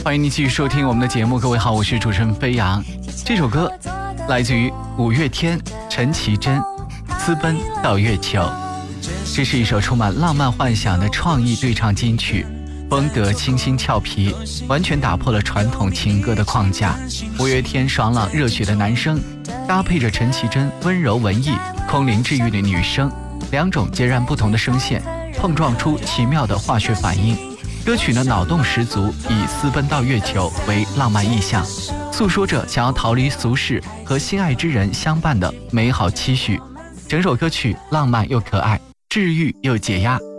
欢迎你继续收听我们的节目。各位好，我是主持人飞扬。这首歌来自于五月天陈绮贞，私奔到月球。这是一首充满浪漫幻想的创意对唱金曲，风格清新俏皮，完全打破了传统情歌的框架。五月天爽朗热血的男声搭配着陈绮贞温柔文艺空灵治愈的女声，两种截然不同的声线碰撞出奇妙的化学反应。歌曲呢脑洞十足，以私奔到月球为浪漫意象，诉说着想要逃离俗世和心爱之人相伴的美好期许。整首歌曲浪漫又可爱，治愈又解压，